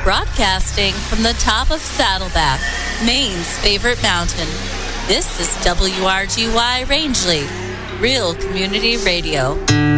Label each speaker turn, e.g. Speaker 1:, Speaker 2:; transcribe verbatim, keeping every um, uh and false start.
Speaker 1: Broadcasting from the top of Saddleback, Maine's favorite mountain. This is W R G Y Rangeley, Real Community Radio.